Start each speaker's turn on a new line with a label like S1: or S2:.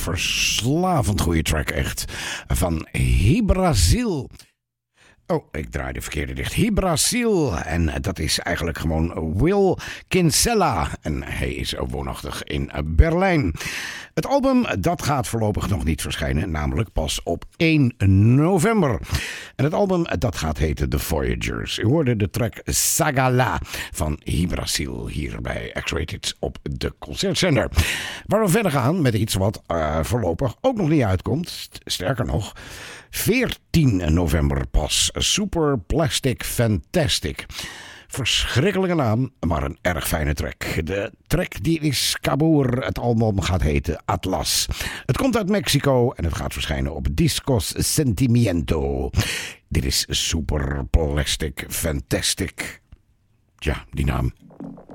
S1: verslavend goede track echt. Van Hybrasil. Oh, ik draai de verkeerde dicht. Hybrasil. En dat is eigenlijk gewoon Will Kinsella. En hij is woonachtig in Berlijn. Het album, dat gaat voorlopig nog niet verschijnen. Namelijk pas op 1 november. En het album, dat gaat heten The Voyagers. U hoorde de track Sagala van Hybrasil hier bij X-Rated op de Concertzender. Waar we verder gaan met iets wat voorlopig ook nog niet uitkomt. Sterker nog, 14 november pas. Super Plastic Fantastic. Verschrikkelijke naam, maar een erg fijne track. De track die is Kaboor. Het album gaat heten Atlas. Het komt uit Mexico en het gaat verschijnen op Discos Sentimiento. Dit is Super Plastic Fantastic. Ja, die naam.